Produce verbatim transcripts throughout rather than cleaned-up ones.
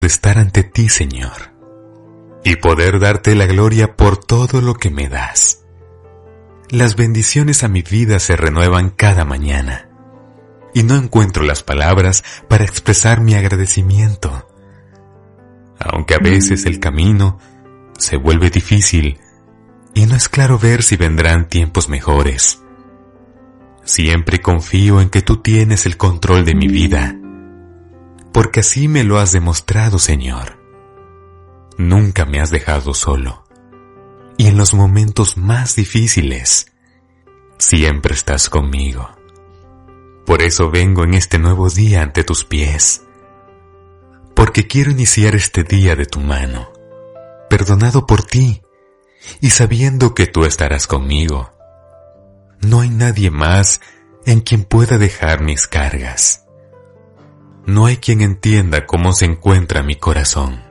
de estar ante ti, Señor, y poder darte la gloria por todo lo que me das. Las bendiciones a mi vida se renuevan cada mañana, y no encuentro las palabras para expresar mi agradecimiento. Aunque a veces el camino se vuelve difícil y no es claro ver si vendrán tiempos mejores, siempre confío en que tú tienes el control de mi vida, porque así me lo has demostrado, Señor. Nunca me has dejado solo, y en los momentos más difíciles, siempre estás conmigo. Por eso vengo en este nuevo día ante tus pies, porque quiero iniciar este día de tu mano, perdonado por ti, y sabiendo que tú estarás conmigo. No hay nadie más en quien pueda dejar mis cargas. No hay quien entienda cómo se encuentra mi corazón.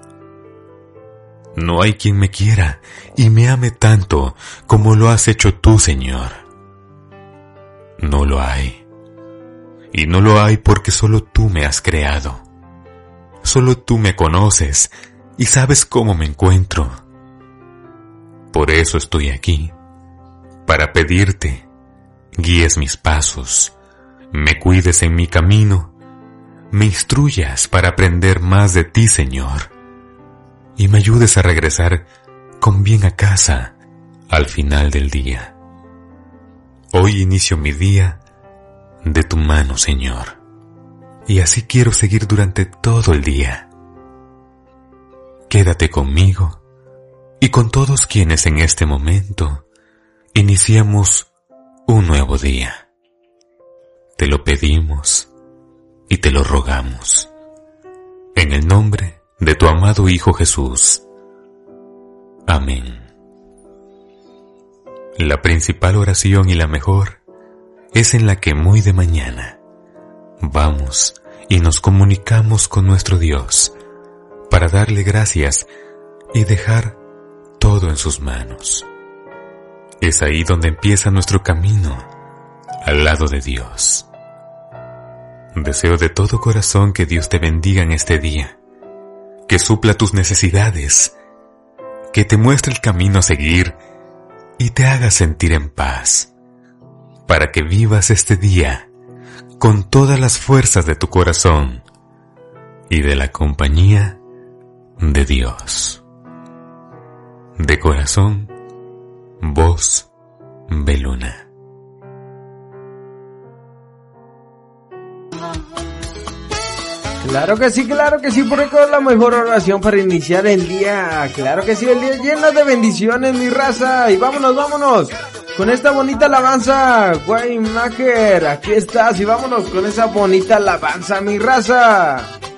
No hay quien me quiera y me ame tanto como lo has hecho tú, Señor. No lo hay. Y no lo hay porque solo tú me has creado. Solo tú me conoces y sabes cómo me encuentro. Por eso estoy aquí, para pedirte, guíes mis pasos, me cuides en mi camino, me instruyas para aprender más de ti, Señor, y me ayudes a regresar con bien a casa al final del día. Hoy inicio mi día de tu mano, Señor, y así quiero seguir durante todo el día. Quédate conmigo y con todos quienes en este momento iniciamos un nuevo día. Te lo pedimos y te lo rogamos, en el nombre de tu amado Hijo Jesús. Amén. La principal oración y la mejor es en la que muy de mañana vamos y nos comunicamos con nuestro Dios para darle gracias y dejar todo en sus manos. Es ahí donde empieza nuestro camino al lado de Dios. Deseo de todo corazón que Dios te bendiga en este día, que supla tus necesidades, que te muestre el camino a seguir y te haga sentir en paz, para que vivas este día con todas las fuerzas de tu corazón y de la compañía de Dios. De corazón, Voz Beluna. Claro que sí, claro que sí, por eso es la mejor oración para iniciar el día. Claro que sí, el día lleno de bendiciones, mi raza. Y vámonos, vámonos con esta bonita alabanza, Waymaker. Aquí estás y vámonos con esa bonita alabanza, mi raza.